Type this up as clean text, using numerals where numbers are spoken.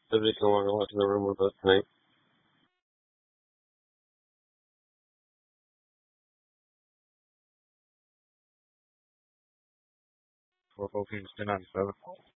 Somebody come walk into the room with us tonight. For 14 to 97.